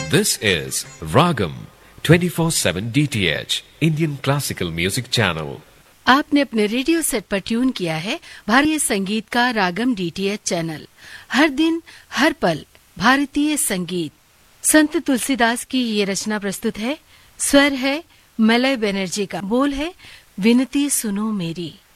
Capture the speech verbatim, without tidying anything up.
This is Ragam twenty-four seven D T H Indian Classical Music Channel. आपने अपने radio set पर tune किया है भारतीय संगीत का रागम डीटीएच चैनल। हर दिन हर पल भारतीय संगीत। संत तुलसीदास की ये रचना प्रस्तुत है। स्वर है मलय बनर्जी का, बोल है विनती सुनो मेरी।